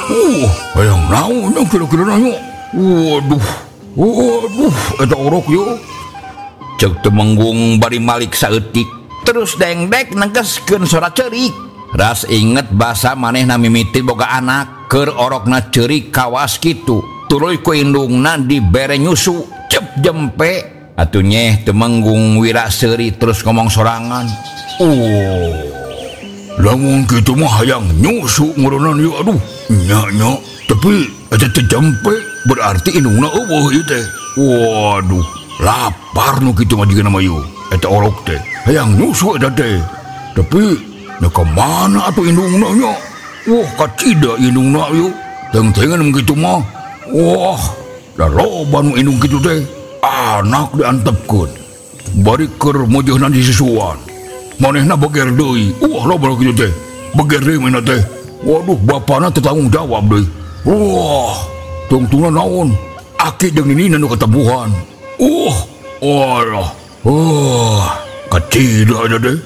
Hayang naon yang kira-kira nanya. Waduh, eta orok yo. Cek Temenggung bari malik saeutik terus dengdek negeskeun sora ceurik. Ras inget basa manehna mimiti boga anak keur orokna ceurik kawas kitu. Tuluy ku indungna dibere nyusu cep jempe. Atuh nyeh Temenggung wira seuri terus ngomong sorangan. Lamun kitu mah hayang nyusu ngeureunana ieu aduh. Nya, tapi eta teh jempe berarti indungna eueuh ieu teh. Waduh, lapar nu kitu mah jiga nama ieu. Eta orok teh hayang nyusu eta teh. Tapi nya ka mana atuh indungna nya? Wah, kacida indungna ieu. Teng-tengan kitu mah. Wah, da loba nu indung kitu teh. Anak diantepkeun. Bari keur mojehna disusuan. Manehna beger deui. Wah, loba kitu teh. Beger deui manehna teh. Waduh, bapana teu tanggung jawab deui. Wah, tungtungna naon? Aki jeung ninina nu ketemuan. Alah. Kacida aja deh.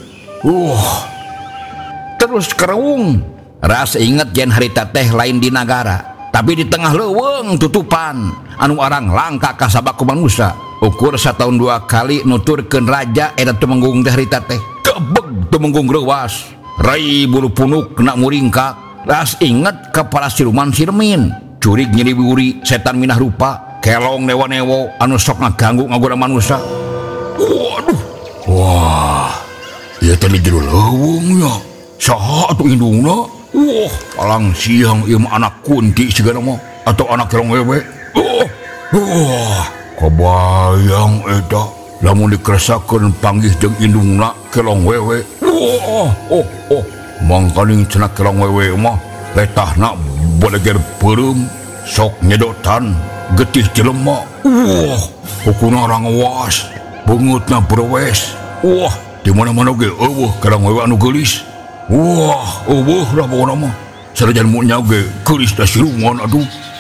Terus kereung. Ras inget yen harita teh lain di nagara. Tapi di tengah leuweung tutupan anu arang langka ka sabaku manusia. Ukur satahun 2 kali nuturkeun raja eta Temenggung teh harita teh. Kebeg Temenggung reuwas. Rai bulu punuk kena muringkak. Ras inget kepala siluman Sirmin. Curig nyiriwuri setan minah rupa. Kelong newo-newo anu sok ngaganggu ngagoda manusia. Waduh. Wah. Ieu teh di jero leuweung nya. Saha atuh indungna? Wah, palang siang ieu mah anak kunti sigana mah atau anak kelong wewe. Kebayang eta lamun dikeresakeun panggih jeung indungna kelong wewe. Mangkaning cenah kelong wewe mah letahna boleger peureum sok nyedotan getih jelema. Hukuna orang was, beungutna brewes. Di mana-mana ge eueuh kelong wewe anu geulis. Eueuh lah pokona mah. Sanajan munya ge geulis da siluman aduh.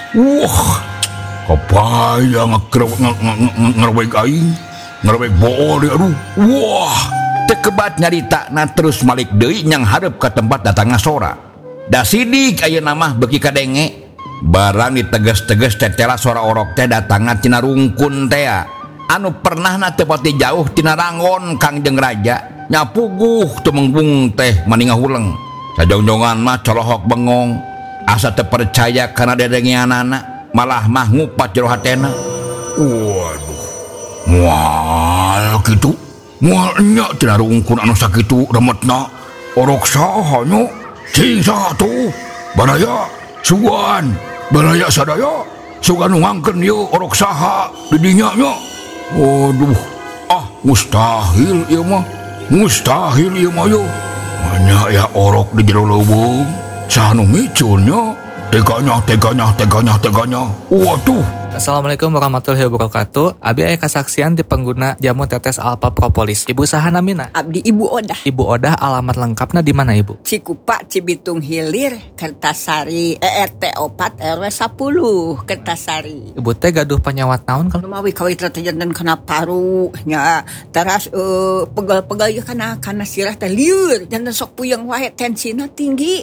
Kebayang ngareweg aing, ngareweg bool deui aduh. Teu kebat nyaritana terus malik deui nyang hareup ka tempat datangna sora. Da sidik ayeuna mah beuki kadenge. Barang diteges-teges tetela sora orok teh datangna tina rungkun teh. Anu pernahna teu pati jauh tina rangon Kangjeng Raja. Nyapuguh Temenggung teh maningah huleng. Sajongjongan mah colohok bengong. Asa teu percaya kana dedengeanana, malah mah ngupat jero hatena. Waduh. Moal kitu. Moal nya tina rungkun anu sakitu remetna. Orok saha nya? Cing satu. Baraya, sugan. Baraya sadaya. Sugan nu ngangkeun ieu orok saha di dinya nya. Waduh. Mustahil ieu mah. Mustahil ieu mah yo. Nya ya orok di jero leuweung. Saha nu micun nya? Teganya. Waduh. Assalamualaikum warahmatullahi wabarakatuh. Abi aya kasaksian di pengguna jamu tetes Alpha Propolis. Ibu saha namina? Abdi Ibu Odah. Ibu Odah, alamat lengkapna di mana Ibu? Cikupa, Cibitung Hilir, Kertasari, RT 4 RW 10, Kertasari. Ibu teh gaduh penyawat naon kalau Mawi kawit janten kana paru nya. Teras pegel-pegel kana sirah teh lieur. Janten sok puyeng wae tensina tinggi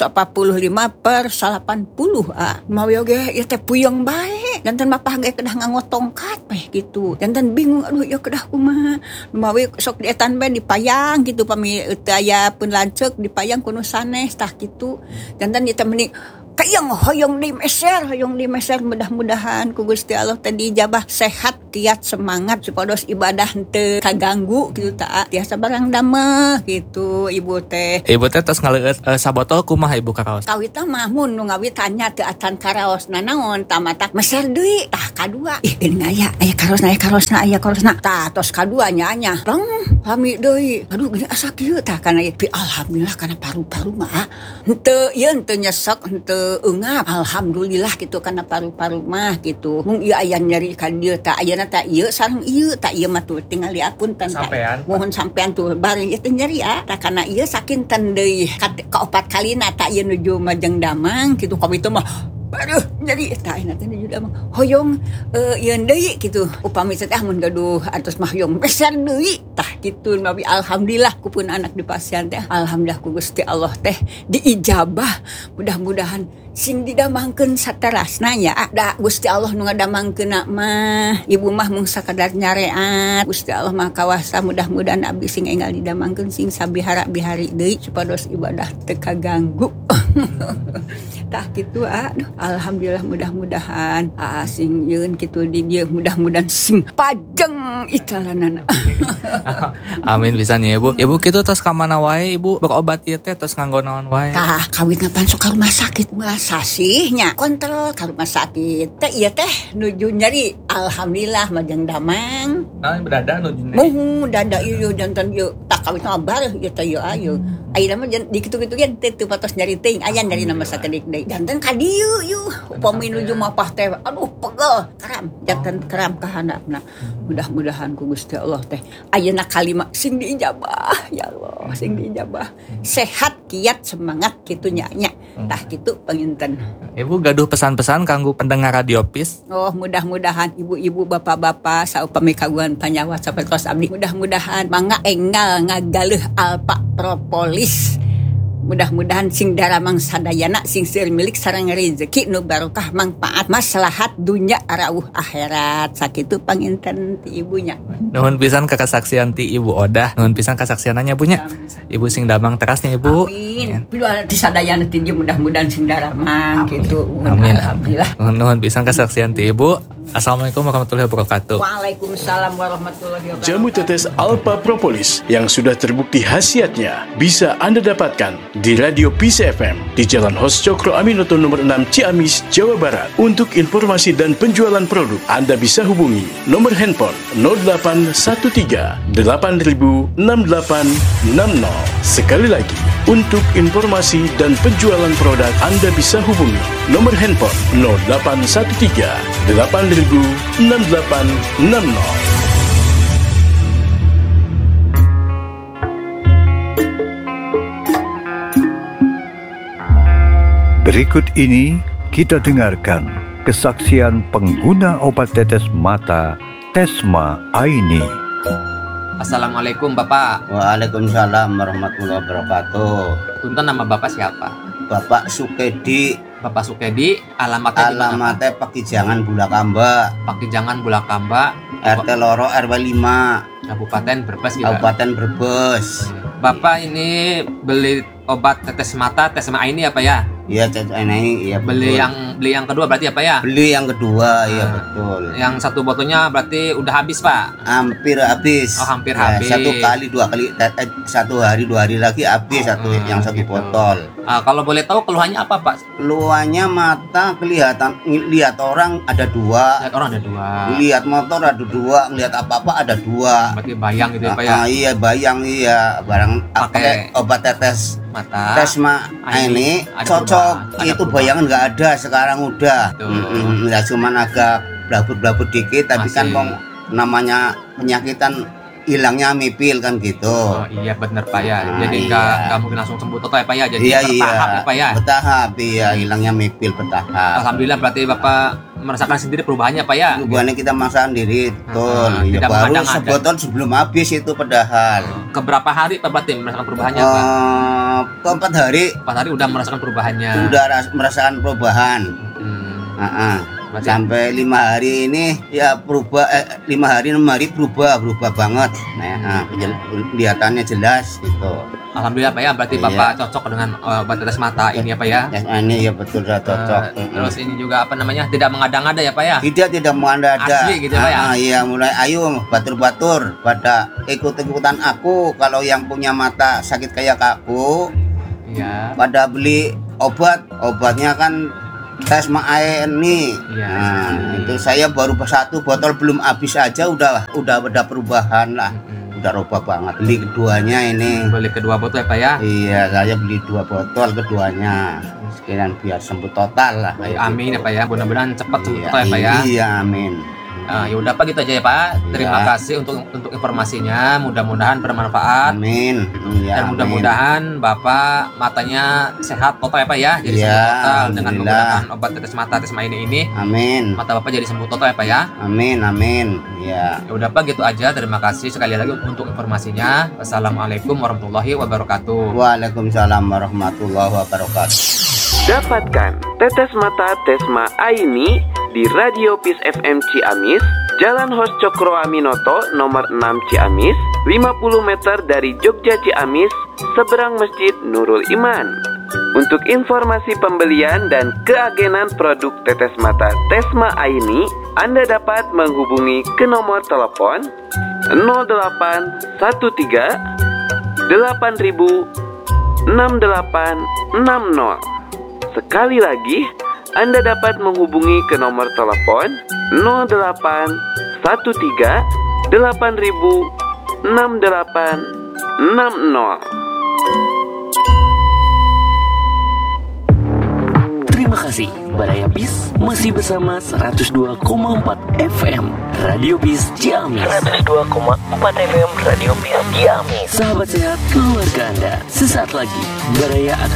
145/80. Mawi oge ieu teh puyeng bae. Janten bapah ge kedah nganggo tongkat teh gitu. Janten bingung aduh ieu kedah kumaha. Mawi sok dietan bae dipayang gitu pami teu aya pun lanceuk dipayang kudu sanes tah kitu. Janten ieu teh mending kayang hoyong di meser mudah-mudahan ku Gusti Allah teh dijabah sehat kiat semangat supados ibadah teu kaganggu gitu ta tiasa barang dameh gitu ibu teh. Ibu teh tos ngaleueut sabotol kumaha Ibu karaos? Kawitna mah mun nu ngawit tanya teu acan karaosna naon tamata meser deui tah kadua ih geuning aya karosna tah tos kadua nya rong lami deui aduh geuning asa kieu tah kana alhamdulillah kana paru-paru mah henteu nyesek henteu engap alhamdulillah gitu karena paru-paru mah gitu mung ieu aya nyeri ka dieu tah ayeuna tah ieu sareng ieu tah ieu mah tuh tinggal diapunten sampean mohon sampean tuh bari ieu teh nyeri tah kana ieu sakinten deui ka 4 kalina tah ieu nuju Majeng Damang gitu komitu mah aduh nyeri tah ayeuna teh nuju Damang hoyong ieu deui gitu upami teh mun gaduh atos mah hoyong besar deui tah gitu nabi alhamdulillah kupun anak di pasien teh alhamdulillah ku Gusti Allah teh diijabah mudah-mudahan sing didamangkeun saterasna nya da Gusti Allah nu ngadamangkeun mah ibu mah mung sakadar nyareat Gusti Allah mah kawasa mudah-mudahan abdi sing enggal didamangkeun sing sabihara-bihari deui supados ibadah teu kaganggu. Tah kitu alhamdulillah mudah-mudahan sing yeun kitu di dieu mudah-mudahan sing pajeng italanana. Amin pisan ya Ibu. Ibu kitu tos ka mana wae Ibu berobat ieu teh tos nganggo naon wae? Tah kawit ngapan sok ka rumah sakit masa sih nya kontrol ka rumah sakit teh ieu teh nuju nyeri alhamdulillah majeng damang. Naon berada nuju nyeri? Muh dada ieu jantan ieu tak kawit mah bareuh ieu teh ieu ayeuna. Ayeuna mah di kitu-kitu ge teu patos nyeri teuing aya nyeri nama sakedik deui. Jantan ka dieu yuh upami nuju mapah teh aduh pegel karam jantan karam ka handapna. Mudah-mudahan ku Gusti Allah teh ayeuna kalimat sing diijabah ya Allah sing diijabah sehat kiat semangat kitu nya tah kitu panginten. Ibu gaduh pesan-pesan kanggo pendengar Radio PIS. Oh mudah-mudahan ibu-ibu bapak-bapak saupami kagungan panyawa sapertos abdi mudah-mudahan mangga enggal ngagaleuh Alpa Propolis. Mudah-mudahan sing daramang sadayana sing seueur milik sareng rezeki nu barokah manfaat maslahat dunya arauh akhirat sakitu panginten ti ibunya. Nuhun pisan ka kasaksian ti Ibu Odah, nuhun pisan kasaksiananya Bunya. Ibu sing damang terasnya Ibu. Amin. Piluan ti sadayana ti mudah-mudahan sing daramang kitu. Amin. Alhamdulillah. Nuhun pisan kasaksian ti Ibu. Assalamualaikum warahmatullahi wabarakatuh. Waalaikumsalam warahmatullahi wabarakatuh. Jamu tetes Alpa Propolis yang sudah terbukti khasiatnya bisa Anda dapatkan di Radio PIS FM di Jalan Hos Cokro Aminoto nomor 6 Ciamis, Jawa Barat. Untuk informasi dan penjualan produk, Anda bisa hubungi nomor handphone 0813 8000 6860. Sekali lagi, untuk informasi dan penjualan produk, Anda bisa hubungi nomor handphone 0813 8000 6860. Berikut ini kita dengarkan kesaksian pengguna obat tetes mata Tesma Aini. Assalamualaikum Bapak. Waalaikumsalam warahmatullahi wabarakatuh. Punten, nama Bapak siapa? Bapak Sukedi. Bapak Sukedi, alamatnya di mana, Pak? Alamatnya Pakijangan Bulakamba, Pakijangan Bulakamba, RT Loro RW 5, Kabupaten Brebes gitu. Kabupaten Brebes. Bapak ini beli obat tetes mata Tesma ini apa ya? Iya, ini iya betul. Beli yang kedua berarti apa ya? Beli yang kedua, iya betul. Yang satu botolnya berarti udah habis, Pak? Hampir habis. Oh, hampir Ya, habis. Satu kali, satu hari, 2 hari lagi habis yang satu gitu. botol. Kalau boleh tahu keluhannya apa, Pak? Keluhannya mata kelihatan, lihat orang ada 2. Lihat orang ada 2. Lihat motor ada 2, ngelihat apa-apa ada 2. Berarti bayang gitu ya, Pak ya? Iya bayang, iya barang pakai obat tetes mata. Tesma ini cocok. Itu bayangan nggak ada sekarang udah. Ya cuman agak blabut-blabut dikit, tapi Masih. kan namanya penyakitan hilangnya mipil kan gitu. Oh iya bener Pak ya. Jadi iya. nggak mungkin langsung sembuh total ya Pak ya. Jadi Iya bertahap ya Pak ya. Bertahap iya, hilangnya mipil bertahap. Alhamdulillah berarti Bapak merasakan sendiri perubahannya Pak ya. Perubahannya kita masakan diri, betul. Ya, tidak baru mengadang-adang. sebotol sebelum habis itu padahal. Keberapa hari Pak berarti merasakan perubahannya Pak? Keempat hari 4 hari udah merasakan perubahannya. udah merasakan perubahan. Berarti Sampai 5 hari ini ya berubah, 5 hari 6 hari berubah banget. Nah, kelihatannya jelas gitu. Alhamdulillah Pak ya. Berarti Iya. Bapak cocok dengan obat tetes mata ini ya Pak ya. Ya, ini ya betul sudah cocok. Terus ini juga apa namanya tidak mengada-ngada ya Pak ya. Tidak mengada-ngada. Asli gitu, Pak ya? Iya, mulai ayo batur-batur pada ikut-ikutan aku. Kalau yang punya mata sakit kayak aku, Iya. pada beli obatnya kan Tesma ini. Iya, Nah, itu saya baru 1 botol belum habis aja udah ada perubahan lah. Udah robah banget. Beli keduanya ini. Beli kedua botol ya Pak ya. Iya, saya beli 2 botol keduanya. Sekalian biar sembuh total lah. kayak Amin gitu. ya Pak ya. Mudah-mudahan cepat sembuh Iya, total ya Pak ya. Iya, amin. Ya udah Pak gitu aja ya Pak. Terima Iya. kasih untuk informasinya. Mudah-mudahan bermanfaat. Amin. Iya, Dan mudah-mudahan Bapak matanya sehat total ya Pak ya. Jadi Iya, sembuh total dengan alhamdulillah. menggunakan obat tetes mata Tesma ini. Amin. Mata Bapak jadi sembuh total ya Pak ya. Amin. Ya. Ya udah Pak gitu aja. Terima kasih sekali lagi untuk informasinya. Wassalamualaikum warahmatullahi wabarakatuh. Waalaikumsalam warahmatullahi wabarakatuh. Dapatkan Tetes Mata Tesma Aini di Radio Peace FM Ciamis, Jalan Hos Cokro Aminoto nomor 6 Ciamis, 50 meter dari Jogja Ciamis, seberang Masjid Nurul Iman. Untuk informasi pembelian dan keagenan produk tetes mata Tesma Aini, Anda dapat menghubungi ke nomor telepon 0813 8000 6860. Sekali lagi, Anda dapat menghubungi ke nomor telepon 0813 8000 6860. Terima kasih, Baraya Bis masih bersama 102,4 FM Radio Bis Ciamis. 102,4 FM Radio Bis Ciamis. Sahabat sehat keluarga Anda, sesaat lagi Baraya akan